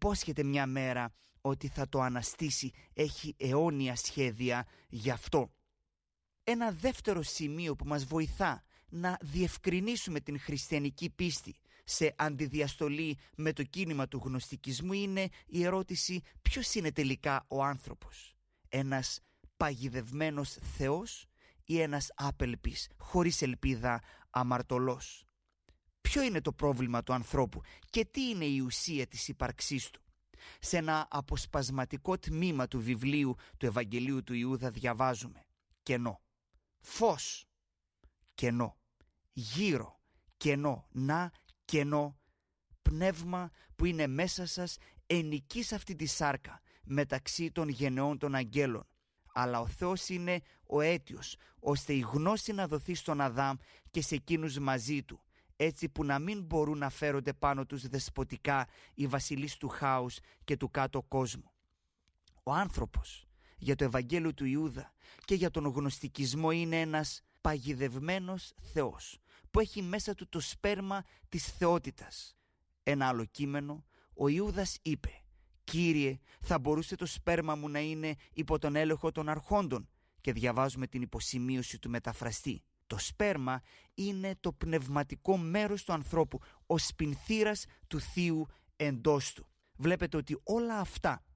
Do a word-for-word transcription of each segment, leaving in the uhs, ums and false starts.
υπόσχεται μια μέρα ότι θα το αναστήσει, έχει αιώνια σχέδια γι' αυτό. Ένα δεύτερο σημείο που μας βοηθά να διευκρινίσουμε την χριστιανική πίστη σε αντιδιαστολή με το κίνημα του γνωστικισμού είναι η ερώτηση ποιος είναι τελικά ο άνθρωπος. Ένας παγιδευμένος Θεός ή ένας άπελπης, χωρίς ελπίδα αμαρτωλός. Ποιο είναι το πρόβλημα του ανθρώπου και τι είναι η ουσία της ύπαρξής του. Σε ένα αποσπασματικό τμήμα του βιβλίου του Ευαγγελίου του Ιούδα διαβάζουμε: κενό, φως, κενό, γύρω, κενό, να, κενό, πνεύμα που είναι μέσα σας ενοικείς αυτή τη σάρκα μεταξύ των γενεών των αγγέλων. Αλλά ο Θεός είναι ο αίτιος, ώστε η γνώση να δοθεί στον Αδάμ και σε εκείνους μαζί του, έτσι που να μην μπορούν να φέρονται πάνω τους δεσποτικά οι βασιλείς του χάους και του κάτω κόσμου. Ο άνθρωπος για το Ευαγγέλιο του Ιούδα και για τον γνωστικισμό είναι ένας παγιδευμένος Θεός που έχει μέσα του το σπέρμα της θεότητας. Ένα άλλο κείμενο, ο Ιούδας είπε: «Κύριε, θα μπορούσε το σπέρμα μου να είναι υπό τον έλεγχο των αρχόντων?» Και διαβάζουμε την υποσημείωση του μεταφραστή. Το σπέρμα είναι το πνευματικό μέρος του ανθρώπου, ο σπινθήρας του Θείου εντός του. Βλέπετε ότι όλα αυτά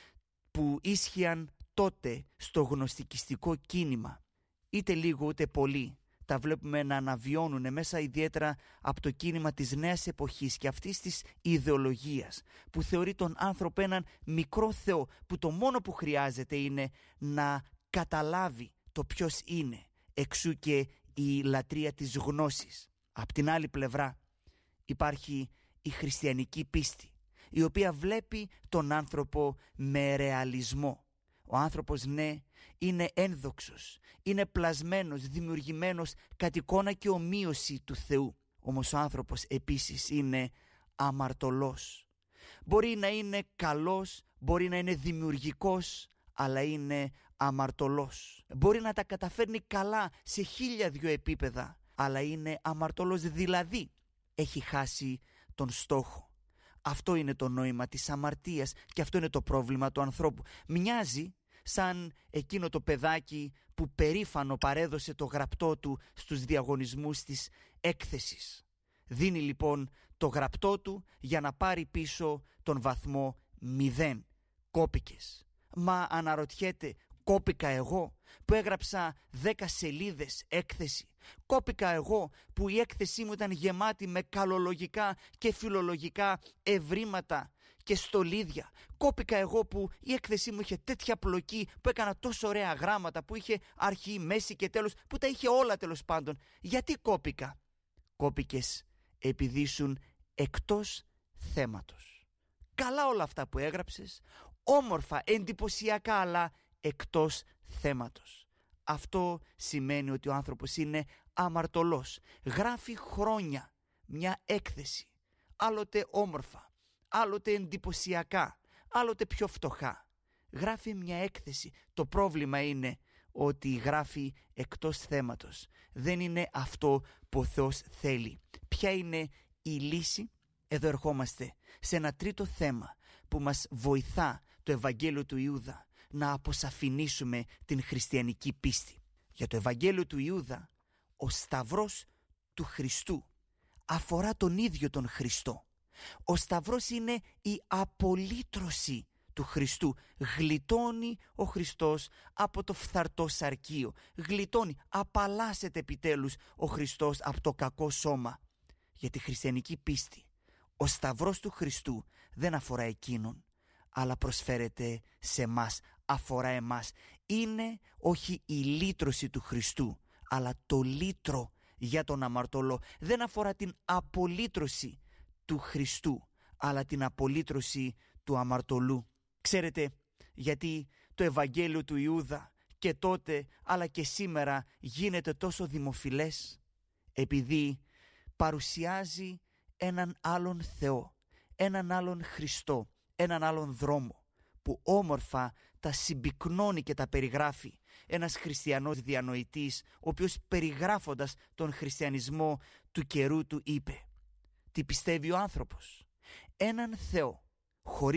που ίσχυαν τότε στο γνωστικιστικό κίνημα, είτε λίγο ούτε πολύ, τα βλέπουμε να αναβιώνουν μέσα ιδιαίτερα από το κίνημα της νέας εποχής και αυτής της ιδεολογίας που θεωρεί τον άνθρωπο έναν μικρό Θεό, που το μόνο που χρειάζεται είναι να καταλάβει το ποιος είναι. Εξού και η λατρεία της γνώσης. Απ' την άλλη πλευρά υπάρχει η χριστιανική πίστη, η οποία βλέπει τον άνθρωπο με ρεαλισμό. Ο άνθρωπος, ναι, είναι ένδοξος, είναι πλασμένος, δημιουργημένος κατ' εικόνα και ομοίωση του Θεού. Όμως ο άνθρωπος επίσης είναι αμαρτωλός. Μπορεί να είναι καλός, μπορεί να είναι δημιουργικός, αλλά είναι αμαρτωλός. Μπορεί να τα καταφέρνει καλά σε χίλια δυο επίπεδα, αλλά είναι αμαρτωλός, δηλαδή έχει χάσει τον στόχο. Αυτό είναι το νόημα της αμαρτίας και αυτό είναι το πρόβλημα του ανθρώπου. Μοιάζει σαν εκείνο το παιδάκι που περήφανο παρέδωσε το γραπτό του στους διαγωνισμούς της έκθεσης. Δίνει λοιπόν το γραπτό του για να πάρει πίσω τον βαθμό μηδέν. Κόπηκες. Μα αναρωτιέται, κόπηκα εγώ που έγραψα δέκα σελίδες έκθεση? Κόπηκα εγώ που η έκθεσή μου ήταν γεμάτη με καλολογικά και φιλολογικά ευρήματα και στολίδια? Κόπηκα εγώ που η έκθεσή μου είχε τέτοια πλοκή, που έκανα τόσο ωραία γράμματα, που είχε αρχή, μέση και τέλος, που τα είχε όλα τέλος πάντων? Γιατί κόπηκα? Κόπηκες επειδή ήσουν εκτός θέματος. Καλά όλα αυτά που έγραψες, όμορφα, εντυπωσιακά, αλλά εκτός θέματος. Αυτό σημαίνει ότι ο άνθρωπος είναι αμαρτωλός. Γράφει χρόνια μια έκθεση, άλλοτε όμορφα, άλλοτε εντυπωσιακά, άλλοτε πιο φτωχά. Γράφει μια έκθεση. Το πρόβλημα είναι ότι γράφει εκτός θέματος. Δεν είναι αυτό που ο Θεός θέλει. Ποια είναι η λύση? Εδώ ερχόμαστε σε ένα τρίτο θέμα που μας βοηθά το Ευαγγέλιο του Ιούδα να αποσαφηνίσουμε την χριστιανική πίστη. Για το Ευαγγέλιο του Ιούδα, ο Σταυρός του Χριστού αφορά τον ίδιο τον Χριστό. Ο Σταυρός είναι η απολύτρωση του Χριστού. Γλιτώνει ο Χριστός από το φθαρτό σαρκείο. Γλιτώνει, απαλλάσσεται επιτέλους ο Χριστός από το κακό σώμα. Για τη χριστιανική πίστη, ο Σταυρός του Χριστού δεν αφορά εκείνον, αλλά προσφέρεται σε μας, αφορά εμάς. Είναι όχι η λύτρωση του Χριστού, αλλά το λύτρο για τον αμαρτωλό. Δεν αφορά την απολύτρωση του Χριστού, αλλά την απολύτρωση του αμαρτωλού. Ξέρετε γιατί το Ευαγγέλιο του Ιούδα και τότε αλλά και σήμερα γίνεται τόσο δημοφιλές? Επειδή παρουσιάζει έναν άλλον Θεό, έναν άλλον Χριστό, έναν άλλον δρόμο που όμορφα τα συμπυκνώνει και τα περιγράφει ένας χριστιανός διανοητής, ο οποίος περιγράφοντας τον χριστιανισμό του καιρού του είπε: τι πιστεύει ο άνθρωπος? Έναν Θεό χωρίς